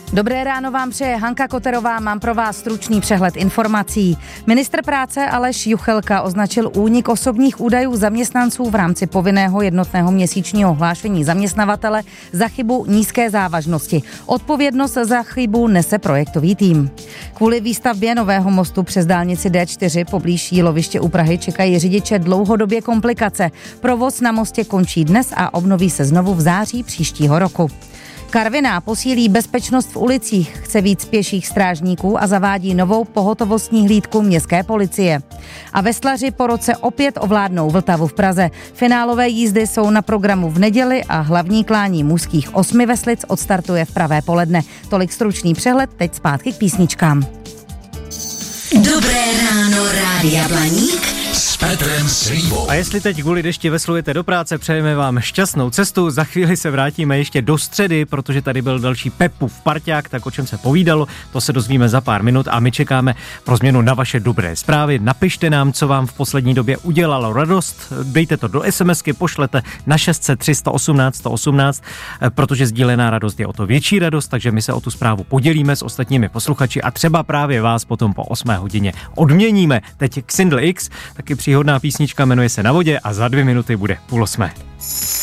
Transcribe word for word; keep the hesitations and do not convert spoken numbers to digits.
Dobré ráno vám přeje Hanka Koterová, mám pro vás stručný přehled informací. Ministr práce Aleš Juchelka označil únik osobních údajů zaměstnanců v rámci povinného jednotného měsíčního hlášení zaměstnavatele za chybu nízké závažnosti. Odpovědnost za chybu nese projektový tým. Kvůli výstavbě nového mostu přes dálnici D čtyři poblíž Jíloviště u Prahy čekají řidiče dlouhodobě komplikace. Provoz na mostě končí dnes a obnoví se znovu v září příštího roku. Karviná posílí bezpečnost v ulicích, chce víc pěších strážníků a zavádí novou pohotovostní hlídku městské policie. A veslaři po roce opět ovládnou Vltavu v Praze. Finálové jízdy jsou na programu v neděli a hlavní klání mužských osmi veslic odstartuje v pravé poledne. Tolik stručný přehled, teď zpátky k písničkám. Dobré ráno, Rádia Blaník s Petrem Slívou. A jestli teď kvůli dešti veslujete do práce, přejeme vám šťastnou cestu. Za chvíli se vrátíme ještě do středy, protože tady byl další Pepův parťák, tak o čem se povídalo, to se dozvíme za pár minut a my čekáme pro změnu na vaše dobré zprávy. Napište nám, co vám v poslední době udělalo radost, dejte to do SMSky, pošlete na šest set tři sto osmnáct sto osmnáct, protože sdílená radost je o to větší radost, takže my se o tu zprávu podělíme s ostatními posluchači a třeba právě vás potom po osmé hodině odměníme. Teď Xindl X, taky příhodná písnička, jmenuje se Na vodě a za dvě minuty bude půl osmé.